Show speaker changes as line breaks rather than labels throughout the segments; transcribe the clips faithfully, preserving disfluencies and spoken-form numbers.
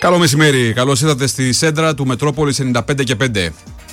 Καλό μεσημέρι, καλώς ήρθατε στη σέντρα του Μετρόπολης ενενήντα πέντε και πέντε.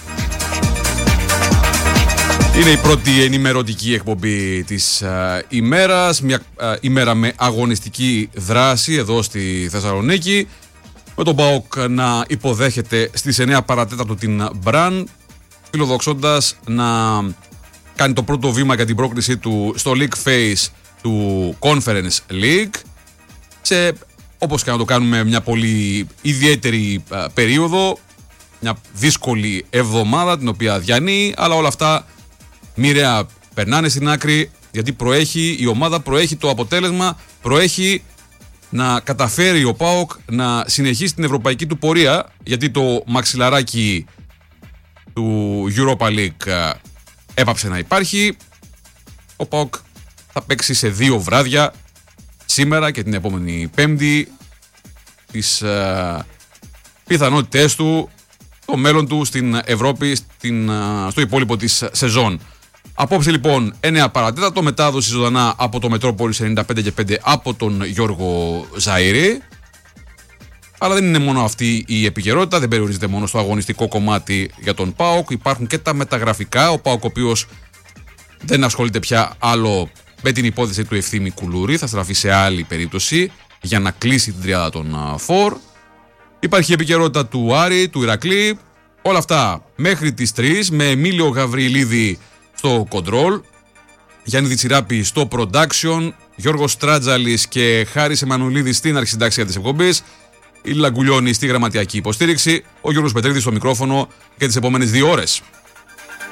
Είναι η πρώτη ενημερωτική εκπομπή της α, ημέρας, μια α, ημέρα με αγωνιστική δράση εδώ στη Θεσσαλονίκη, με τον ΠΑΟΚ να υποδέχεται στις εννιά παρατέταρτο την Μπραν, φιλοδοξώντας να κάνει το πρώτο βήμα για την πρόκρισή του στο League Phase του Conference League, σε, όπως και να το κάνουμε, μια πολύ ιδιαίτερη α, περίοδο, μια δύσκολη εβδομάδα την οποία διανύει, αλλά όλα αυτά μοιραία περνάνε στην άκρη, γιατί προέχει η ομάδα, προέχει το αποτέλεσμα, προέχει να καταφέρει ο ΠΑΟΚ να συνεχίσει την ευρωπαϊκή του πορεία, γιατί το μαξιλαράκι του Europa League έπαψε να υπάρχει. Ο ΠΑΟΚ θα παίξει σε δύο βράδια, σήμερα και την επόμενη Πέμπτη, τις uh, πιθανότητες του, το μέλλον του στην Ευρώπη, στην, uh, στο υπόλοιπο της σεζόν. Απόψε λοιπόν εννιά παρατέταρτο, μετάδοση ζωντανά από το Μετρόπολης ενενήντα πέντε και πέντε από τον Γιώργο Ζαΐρη. Αλλά δεν είναι μόνο αυτή η επικαιρότητα, δεν περιορίζεται μόνο στο αγωνιστικό κομμάτι για τον ΠΑΟΚ. Υπάρχουν και τα μεταγραφικά. Ο ΠΑΟΚ, ο οποίος δεν ασχολείται πια άλλο με την υπόθεση του Ευθύμη Κουλούρη, θα στραφεί σε άλλη περίπτωση για να κλείσει την τριάδα των φορ. Υπάρχει η επικαιρότητα του Άρη, του Ηρακλή. Όλα αυτά μέχρι τις τρεις, με Εμίλιο Γαβριλίδη στο Control, Γιάννη Διτσιράπη στο Production, Γιώργος Τράτζαλης και Χάρης Εμμανουηλίδης στην αρχισυντάξια της εκπομπής, η Λαγκουλιώνη στη γραμματιακή υποστήριξη, ο Γιώργος Πετρίδης στο μικρόφωνο και τις επόμενες δύο ώρες.